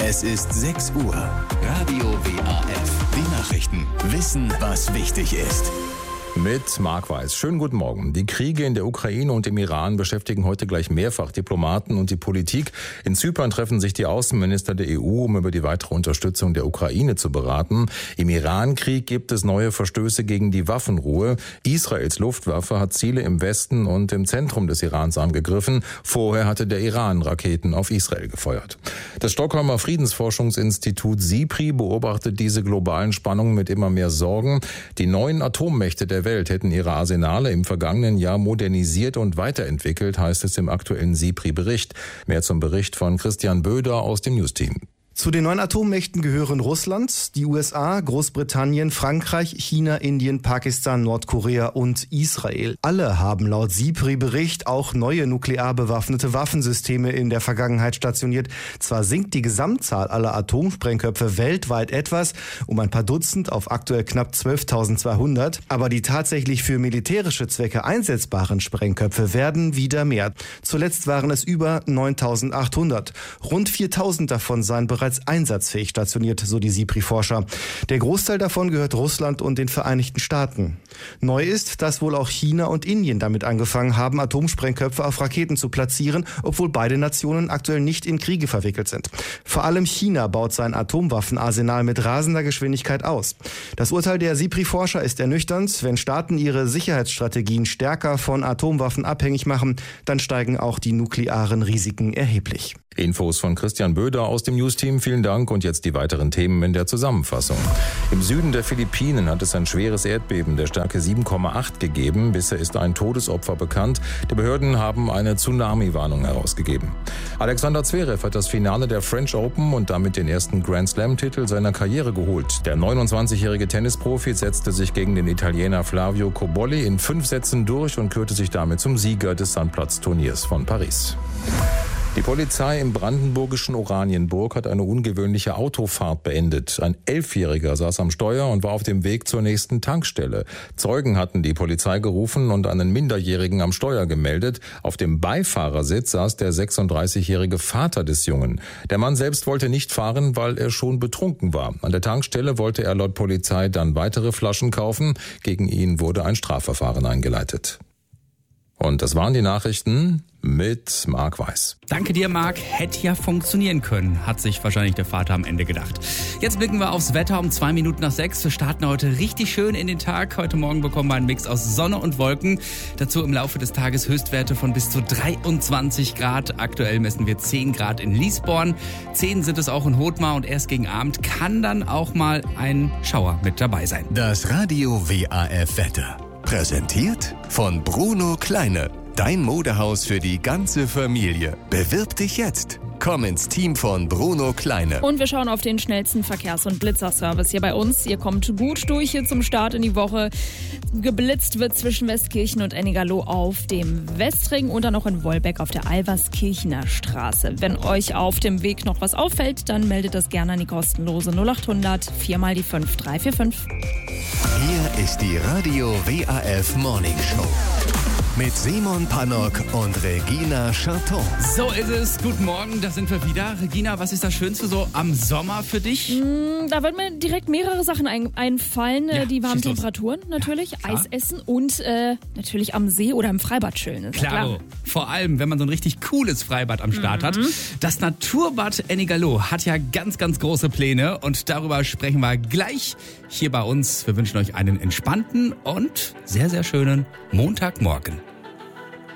Es ist 6 Uhr. Radio WAF. Die Nachrichten. Wissen, was wichtig ist. Mit Marc Weiß. Schönen guten Morgen. Die Kriege in der Ukraine und im Iran beschäftigen heute gleich mehrfach Diplomaten und die Politik. In Zypern treffen sich die Außenminister der EU, um über die weitere Unterstützung der Ukraine zu beraten. Im Iran-Krieg gibt es neue Verstöße gegen die Waffenruhe. Israels Luftwaffe hat Ziele im Westen und im Zentrum des Irans angegriffen. Vorher hatte der Iran Raketen auf Israel gefeuert. Das Stockholmer Friedensforschungsinstitut SIPRI beobachtet diese globalen Spannungen mit immer mehr Sorgen. Die neuen Atommächte der Welt hätten ihre Arsenale im vergangenen Jahr modernisiert und weiterentwickelt, heißt es im aktuellen SIPRI-Bericht. Mehr zum Bericht von Christian Böder aus dem News-Team. Zu den 9 Atommächten gehören Russland, die USA, Großbritannien, Frankreich, China, Indien, Pakistan, Nordkorea und Israel. Alle haben laut SIPRI-Bericht auch neue nuklear bewaffnete Waffensysteme in der Vergangenheit stationiert. Zwar sinkt die Gesamtzahl aller Atomsprengköpfe weltweit etwas, um ein paar Dutzend auf aktuell knapp 12.200, aber die tatsächlich für militärische Zwecke einsetzbaren Sprengköpfe werden wieder mehr. Zuletzt waren es über 9.800. Rund 4.000 davon seien bereits einsatzfähig stationiert, so die SIPRI-Forscher. Der Großteil davon gehört Russland und den Vereinigten Staaten. Neu ist, dass wohl auch China und Indien damit angefangen haben, Atomsprengköpfe auf Raketen zu platzieren, obwohl beide Nationen aktuell nicht in Kriege verwickelt sind. Vor allem China baut sein Atomwaffenarsenal mit rasender Geschwindigkeit aus. Das Urteil der SIPRI-Forscher ist ernüchternd. Wenn Staaten ihre Sicherheitsstrategien stärker von Atomwaffen abhängig machen, dann steigen auch die nuklearen Risiken erheblich. Infos von Christian Böder aus dem News-Team. Vielen Dank und jetzt die weiteren Themen in der Zusammenfassung. Im Süden der Philippinen hat es ein schweres Erdbeben der Stärke 7,8 gegeben. Bisher ist ein Todesopfer bekannt. Die Behörden haben eine Tsunami-Warnung herausgegeben. Alexander Zverev hat das Finale der French Open und damit den ersten Grand Slam-Titel seiner Karriere geholt. Der 29-jährige Tennisprofi setzte sich gegen den Italiener Flavio Cobolli in 5 Sätzen durch und kürte sich damit zum Sieger des Sandplatz-Turniers von Paris. Die Polizei im brandenburgischen Oranienburg hat eine ungewöhnliche Autofahrt beendet. Ein 11-Jähriger saß am Steuer und war auf dem Weg zur nächsten Tankstelle. Zeugen hatten die Polizei gerufen und einen Minderjährigen am Steuer gemeldet. Auf dem Beifahrersitz saß der 36-jährige Vater des Jungen. Der Mann selbst wollte nicht fahren, weil er schon betrunken war. An der Tankstelle wollte er laut Polizei dann weitere Flaschen kaufen. Gegen ihn wurde ein Strafverfahren eingeleitet. Und das waren die Nachrichten mit Marc Weiß. Danke dir, Marc. Hätte ja funktionieren können, hat sich wahrscheinlich der Vater am Ende gedacht. Jetzt blicken wir aufs Wetter um 2 Minuten nach 6. Wir starten heute richtig schön in den Tag. Heute Morgen bekommen wir einen Mix aus Sonne und Wolken. Dazu im Laufe des Tages Höchstwerte von bis zu 23 Grad. Aktuell messen wir 10 Grad in Liesborn. 10 sind es auch in Hothmar und erst gegen Abend kann dann auch mal ein Schauer mit dabei sein. Das Radio WAF Wetter. Präsentiert von Bruno Kleine. Dein Modehaus für die ganze Familie. Bewirb dich jetzt. Komm ins Team von Bruno Kleine. Und wir schauen auf den schnellsten Verkehrs- und Blitzerservice hier bei uns. Ihr kommt gut durch hier zum Start in die Woche. Geblitzt wird zwischen Westkirchen und Ennigerloh auf dem Westring und dann noch in Wolbeck auf der Alverskirchener Straße. Wenn euch auf dem Weg noch was auffällt, dann meldet das gerne an die kostenlose 0800 4 mal die 5345. Hier ist die Radio WAF Morning Show. Mit Simon Pannock und Regina Charton. So ist es. Guten Morgen, da sind wir wieder. Regina, was ist das Schönste so am Sommer für dich? Da würden mir direkt mehrere Sachen einfallen. Ja, die warmen schieß los. Temperaturen natürlich, Ja, Eis essen und natürlich am See oder im Freibad chillen. Ist ja Klaro. Vor allem, wenn man so ein richtig cooles Freibad am Start hat. Das Naturbad Ennigerloh hat ja ganz, ganz große Pläne und darüber sprechen wir gleich hier bei uns. Wir wünschen euch einen entspannten und sehr, sehr schönen Montagmorgen.